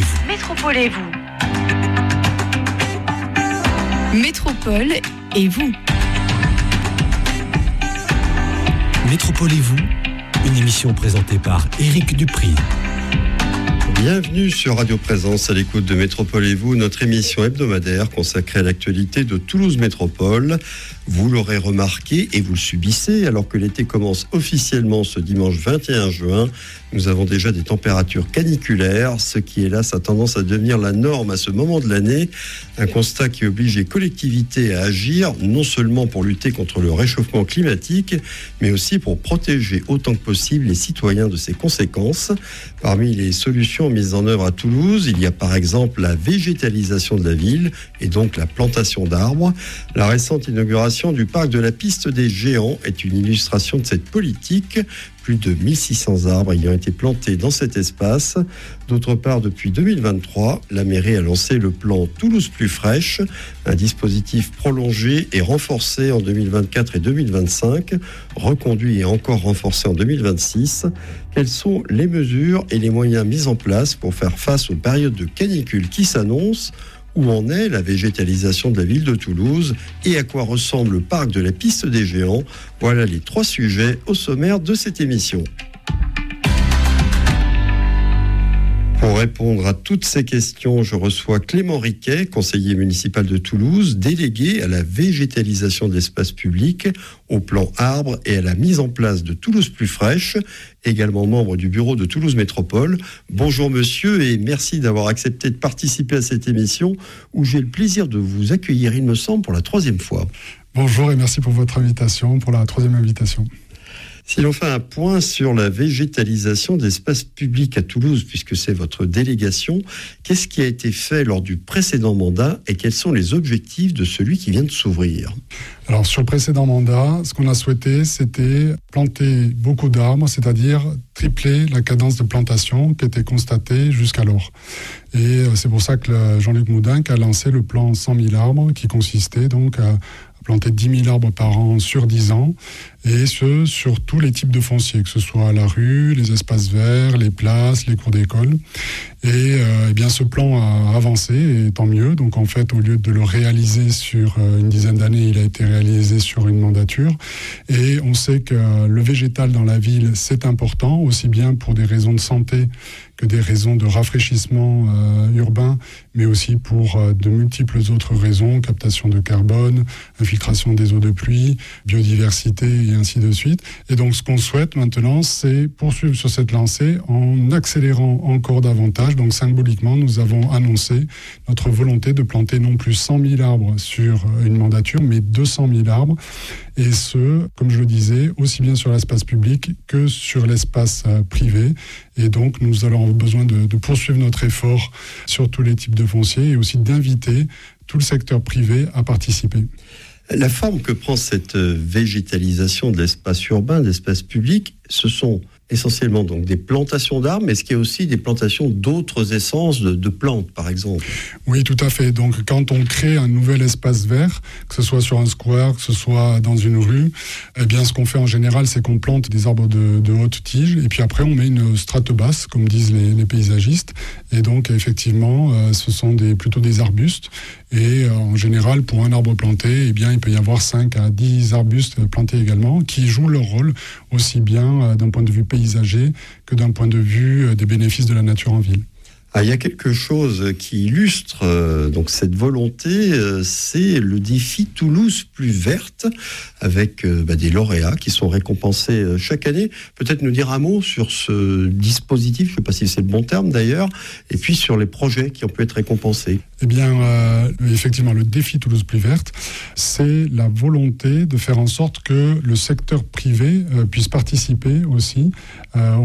vous. Métropole et vous. Métropole et vous. Métropole et vous, une émission présentée par Éric Dupri. Bienvenue sur Radio Présence à l'écoute de Métropole et vous, notre émission hebdomadaire consacrée à l'actualité de Toulouse Métropole. Vous l'aurez remarqué et vous le subissez, alors que l'été commence officiellement ce dimanche 21 juin, nous avons déjà des températures caniculaires, ce qui hélas a tendance à devenir la norme à ce moment de l'année. Un constat qui oblige les collectivités à agir, non seulement pour lutter contre le réchauffement climatique, mais aussi pour protéger autant que possible les citoyens de ses conséquences. Parmi les solutions mises en œuvre à Toulouse, il y a par exemple la végétalisation de la ville et donc la plantation d'arbres. La récente inauguration du parc de la Piste des Géants est une illustration de cette politique. Plus de 1600 arbres ayant été plantés dans cet espace. D'autre part, depuis 2023, la mairie a lancé le plan Toulouse plus fraîche, un dispositif prolongé et renforcé en 2024 et 2025, reconduit et encore renforcé en 2026. Quelles sont les mesures et les moyens mis en place pour faire face aux périodes de canicule qui s'annoncent ? Où en est la végétalisation de la ville de Toulouse et à quoi ressemble le parc de la Piste des Géants? Voilà les 3 sujets au sommaire de cette émission. Pour répondre à toutes ces questions, je reçois Clément Riquet, conseiller municipal de Toulouse, délégué à la végétalisation de l'espace public, au plan arbre et à la mise en place de Toulouse plus fraîche, également membre du bureau de Toulouse Métropole. Bonjour monsieur et merci d'avoir accepté de participer à cette émission où j'ai le plaisir de vous accueillir, il me semble, pour la 3e fois. Bonjour et merci pour votre invitation, pour la 3e invitation. Si l'on fait un point sur la végétalisation d'espaces publics à Toulouse, puisque c'est votre délégation, qu'est-ce qui a été fait lors du précédent mandat et quels sont les objectifs de celui qui vient de s'ouvrir ? Alors sur le précédent mandat, ce qu'on a souhaité, c'était planter beaucoup d'arbres, c'est-à-dire tripler la cadence de plantation qui était constatée jusqu'alors. Et c'est pour ça que Jean-Luc Moudinque a lancé le plan 100 000 arbres qui consistait donc à planter 10 000 arbres par an sur 10 ans, et ce, sur tous les types de fonciers, que ce soit la rue, les espaces verts, les places, les cours d'école. Et bien ce plan a avancé, et tant mieux. Donc en fait, au lieu de le réaliser sur une dizaine d'années, il a été réalisé sur une mandature. Et on sait que le végétal dans la ville, c'est important, aussi bien pour des raisons de santé que des raisons de rafraîchissement urbain, mais aussi pour de multiples autres raisons, captation de carbone, infiltration des eaux de pluie, biodiversité et ainsi de suite. Et donc ce qu'on souhaite maintenant, c'est poursuivre sur cette lancée en accélérant encore davantage. Donc symboliquement, nous avons annoncé notre volonté de planter non plus 100 000 arbres sur une mandature, mais 200 000 arbres. Et ce, comme je le disais, aussi bien sur l'espace public que sur l'espace privé. Et donc, nous allons avoir besoin de poursuivre notre effort sur tous les types de fonciers et aussi d'inviter tout le secteur privé à participer. La forme que prend cette végétalisation de l'espace urbain, de l'espace public, ce sont essentiellement donc des plantations d'arbres, mais est-ce qu'il y a aussi des plantations d'autres essences de plantes, par exemple ? Oui, tout à fait. Donc, quand on crée un nouvel espace vert, que ce soit sur un square, que ce soit dans une rue, eh bien, ce qu'on fait en général, c'est qu'on plante des arbres de haute tige, et puis après, on met une strate basse, comme disent les paysagistes. Et donc, effectivement, ce sont plutôt des arbustes. Et en général, pour un arbre planté, eh bien, il peut y avoir 5 à 10 arbustes plantés également, qui jouent leur rôle aussi bien d'un point de vue paysager que d'un point de vue des bénéfices de la nature en ville. Il y a quelque chose qui illustre donc cette volonté, c'est le défi Toulouse plus verte, avec des lauréats qui sont récompensés chaque année. Peut-être nous dire un mot sur ce dispositif, je ne sais pas si c'est le bon terme d'ailleurs, et puis sur les projets qui ont pu être récompensés. Eh bien, effectivement, le défi Toulouse plus verte, c'est la volonté de faire en sorte que le secteur privé puisse participer aussi